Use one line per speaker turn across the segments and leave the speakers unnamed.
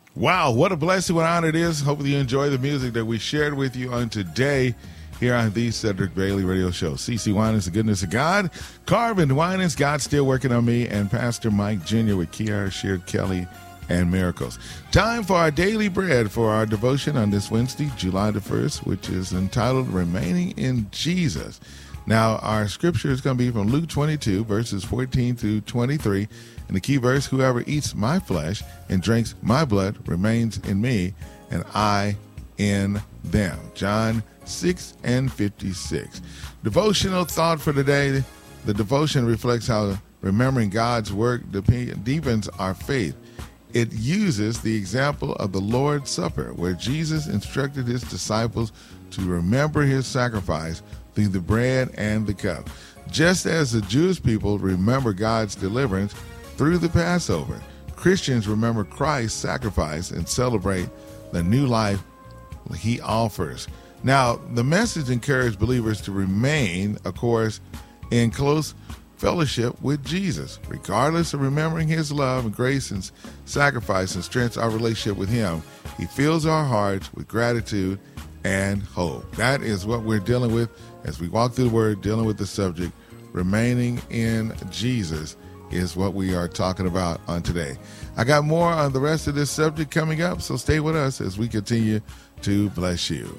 Wow, what a blessing, what honor it is. Hopefully you enjoy the music that we shared with you on today here on the Cedric Bailey Radio Show. CeCe Winans, The Goodness of God. Carvin Winans, God's Still Working on Me. And Pastor Mike Jr. with Kiara Sheard Kelly and Miracles. Time for our daily bread for our devotion on this Wednesday, July the 1st, which is entitled Remaining in Jesus. Now, our scripture is going to be from Luke 22, verses 14 through 23. And the key verse, whoever eats my flesh and drinks my blood remains in me, and I in them. John 6 and 56. Devotional thought for today. The devotion reflects how remembering God's work deepens our faith. It uses the example of the Lord's Supper, where Jesus instructed his disciples to remember his sacrifice through the bread and the cup. Just as the Jewish people remember God's deliverance through the Passover, Christians remember Christ's sacrifice and celebrate the new life he offers. Now, the message encouraged believers to remain, of course, in close fellowship with Jesus, regardless of remembering his love and grace and sacrifice and strengthens our relationship with him. He fills our hearts with gratitude and hope. That is what we're dealing with as we walk through the Word, dealing with the subject. Remaining in Jesus is what we are talking about on today. I got more on the rest of this subject coming up, so stay with us as we continue to bless you.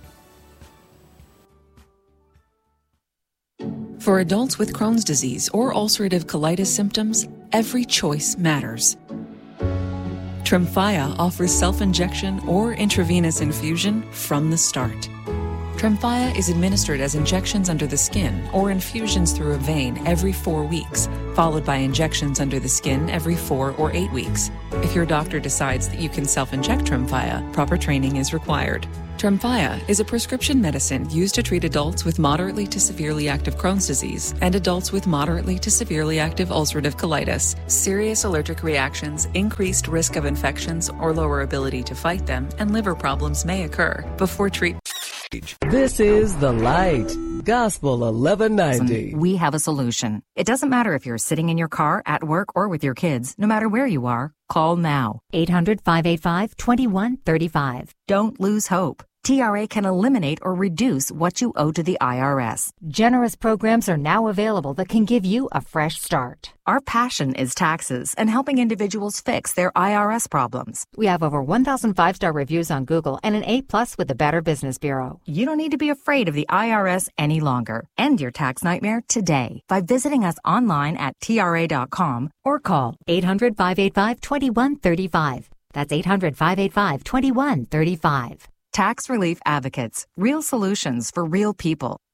For adults with Crohn's disease or ulcerative colitis symptoms, every choice matters. Tremfya offers self-injection or intravenous infusion from the start. Tremfya is administered as injections under the skin or infusions through a vein every 4 weeks, followed by injections under the skin every 4 or 8 weeks. If your doctor decides that you can self-inject Tremfya, proper training is required. Tremfya is a prescription medicine used to treat adults with moderately to severely active Crohn's disease and adults with moderately to severely active ulcerative colitis. Serious allergic reactions, increased risk of infections or lower ability to fight them, and liver problems may occur before treatment.
This is The Light, Gospel 1190.
We have a solution. It doesn't matter if you're sitting in your car, at work, or with your kids. No matter where you are, call now. 800-585-2135. Don't lose hope. TRA can eliminate or reduce what you owe to the IRS.
Generous programs are now available that can give you a fresh start.
Our passion is taxes and helping individuals fix their IRS problems.
We have over 1,000 5-star reviews on Google and an A+ with the Better Business Bureau.
You don't need to be afraid of the IRS any longer. End your tax nightmare today by visiting us online at TRA.com
or call 800-585-2135. That's 800-585-2135.
Tax Relief Advocates, real solutions for real people.